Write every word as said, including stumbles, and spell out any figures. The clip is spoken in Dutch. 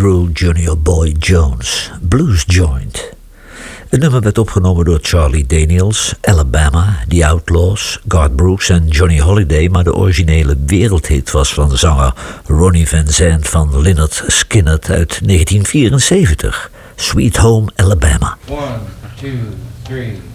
Andrew Junior Boy Jones, Blues Joint. Het nummer werd opgenomen door Charlie Daniels, Alabama, The Outlaws, Garth Brooks en Johnny Holiday, maar de originele wereldhit was van de zanger Ronnie Van Zant van Lynyrd Skynyrd uit negentien vierenzeventig, Sweet Home Alabama. One, two, three...